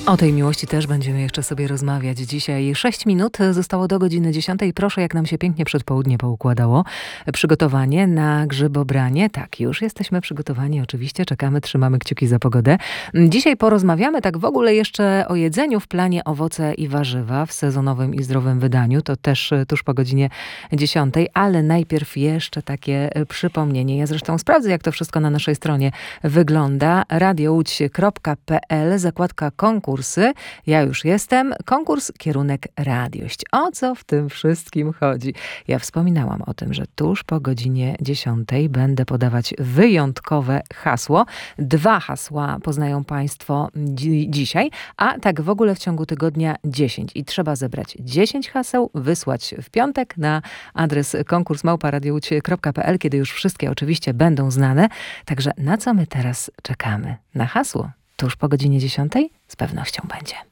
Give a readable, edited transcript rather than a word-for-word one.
O tej miłości też będziemy jeszcze sobie rozmawiać. Dzisiaj 6 minut zostało do godziny 10. Proszę, jak nam się pięknie przed południe poukładało. Przygotowanie na grzybobranie. Tak, już jesteśmy przygotowani. Oczywiście czekamy, trzymamy kciuki za pogodę. Dzisiaj porozmawiamy tak w ogóle jeszcze o jedzeniu w planie owoce i warzywa w sezonowym i zdrowym wydaniu. To też tuż po godzinie 10. Ale najpierw jeszcze takie przypomnienie. Ja zresztą sprawdzę, jak to wszystko na naszej stronie wygląda. radiołódź.pl, zakładka konkurs. Ja już jestem. Konkurs kierunek radiość. O co w tym wszystkim chodzi? Ja wspominałam o tym, że tuż po godzinie 10 będę podawać wyjątkowe hasło. 2 hasła poznają Państwo dzisiaj, a tak w ogóle w ciągu tygodnia 10. I trzeba zebrać 10 haseł, wysłać w piątek na adres konkurs@radiołódź.pl, kiedy już wszystkie oczywiście będą znane. Także na co my teraz czekamy? Na hasło. Tuż po godzinie 10 z pewnością będzie.